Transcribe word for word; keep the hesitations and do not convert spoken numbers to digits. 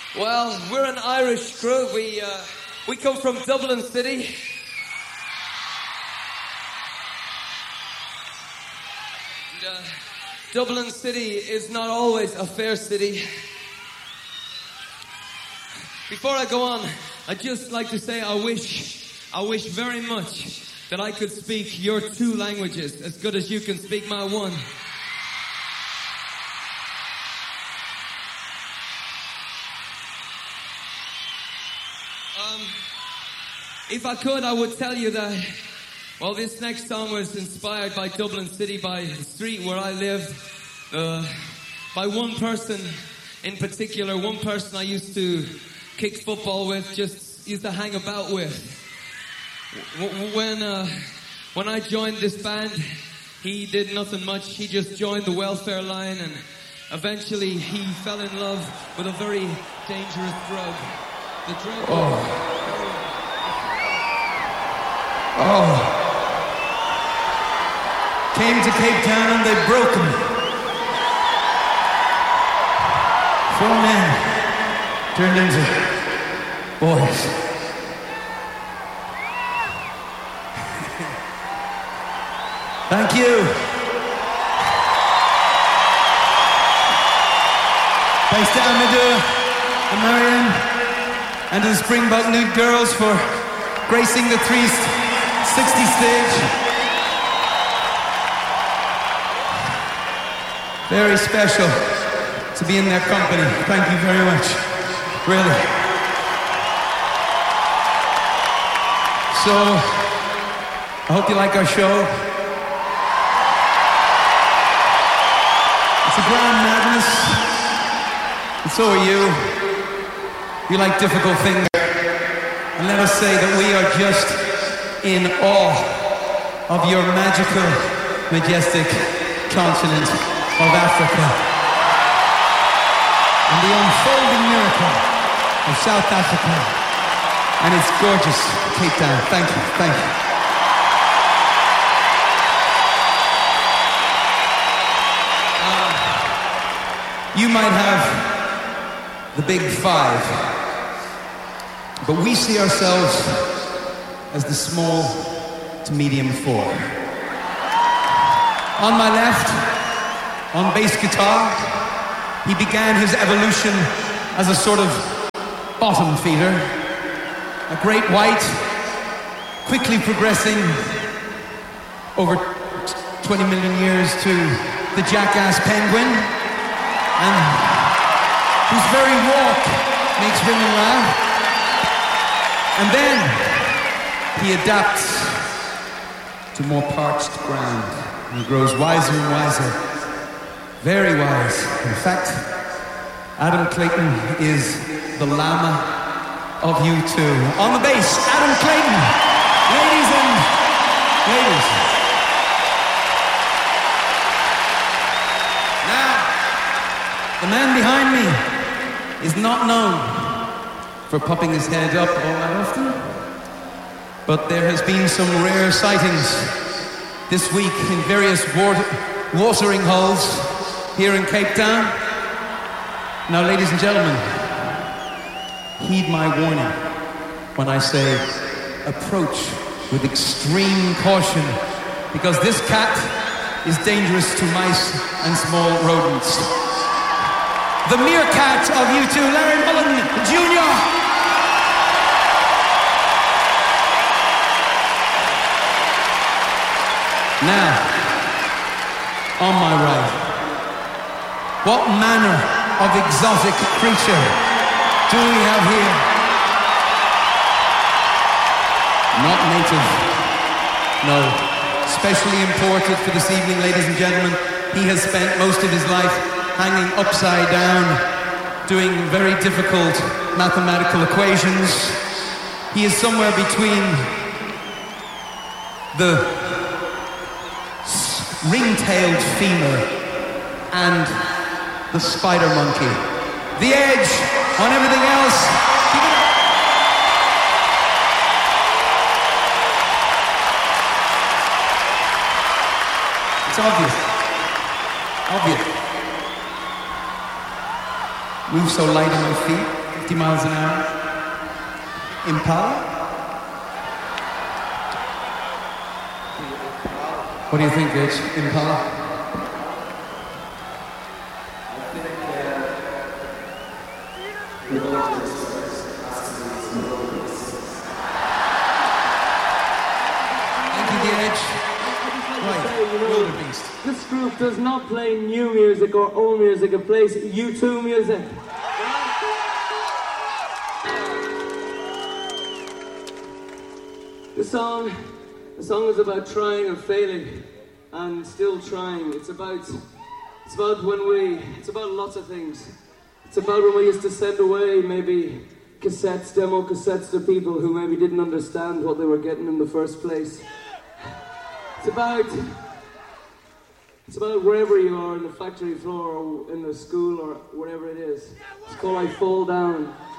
Well, we're an Irish crew. We, uh, we come from Dublin City. And, uh, Dublin City is not always a fair city. Before I go on, I'd just like to say I wish, I wish very much that I could speak your two languages as good as you can speak my one. Um, if I could, I would tell you that, well, this next song was inspired by Dublin City, by the street where I live, uh, by one person in particular, one person I used to kick football with, just used to hang about with. When, uh, when I joined this band, he did nothing much. He just joined the welfare line, and eventually he fell in love with a very dangerous drug. The drug. Oh. Oh. Came to Cape Town and they broke him. Four men turned into boys. Thank you. Thanks to Amadou and Marianne and to the Springbok Nude Girls for gracing the three sixty stage. Very special to be in their company. Thank you very much. Really. So, I hope you like our show. It's a grand madness. And so are you. You like difficult things. And let us say that we are just in awe of your magical, majestic continent of Africa. And the unfolding miracle of South Africa. And it's gorgeous, Cape Town. Thank you, thank you. Uh, you might have the big five, but we see ourselves as the small to medium four. On my left, on bass guitar, he began his evolution as a sort of bottom feeder, a great white, quickly progressing over twenty million years to the jackass penguin, and whose very walk makes women laugh. And then he adapts to more parched ground, and he grows wiser and wiser, very wise. In fact, Adam Clayton is the llama of U two. On the bass, Adam Clayton. Ladies and ladies. Now, the man behind me is not known for popping his head up all that often, but there has been some rare sightings this week in various water, watering holes here in Cape Town. Now, ladies and gentlemen, heed my warning when I say approach with extreme caution, because this cat is dangerous to mice and small rodents. The meerkat of U two, Larry Mullen Junior Now, on my right, what manner of exotic creature do we have here? Not native, no. Specially imported for this evening, ladies and gentlemen. He has spent most of his life hanging upside down, doing very difficult mathematical equations. He is somewhere between the ring-tailed femur and the spider monkey. The edge on everything else. It's obvious. Obvious. Move so light on my feet. fifty miles an hour. Impala? What do you think, Rich? Impala? Thank you, D H. Right, wildebeest. This group does not play new music or old music, it plays U two music. The song, the song is about trying and failing and still trying. It's about, it's about when we, it's about lots of things. It's about when we used to send away maybe cassettes, demo cassettes to people who maybe didn't understand what they were getting in the first place. It's about, it's about wherever you are, in the factory floor or in the school or wherever it is. It's called I Fall Down.